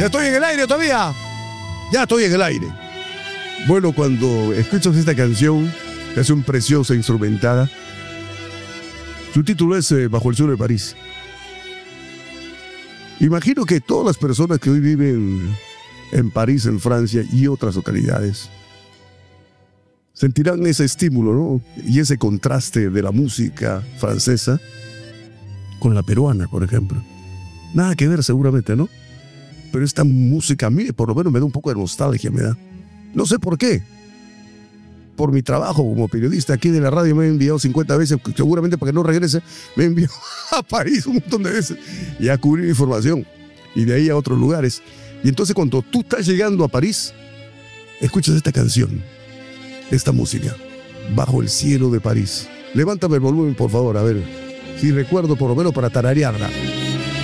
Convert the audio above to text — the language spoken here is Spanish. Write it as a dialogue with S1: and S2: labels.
S1: ¿Estoy en el aire todavía? Ya estoy en el aire. Bueno, cuando escuchas esta canción, que es una preciosa instrumentada, su título es Bajo el cielo de París. Imagino que todas las personas que hoy viven en París, en Francia y otras localidades, sentirán ese estímulo, ¿no? Y ese contraste de la música francesa con la peruana, por ejemplo. Nada que ver seguramente, ¿no? Pero esta música a mí, por lo menos, me da un poco de nostalgia, me da. No sé por qué. Por mi trabajo como periodista aquí de la radio me he enviado 50 veces, seguramente para que no regrese, me he enviado a París un montón de veces y a cubrir información y de ahí a otros lugares. Y entonces cuando tú estás llegando a París, escuchas esta canción, esta música, Bajo el cielo de París. Levántame el volumen, por favor, a ver si recuerdo por lo menos para tararearla.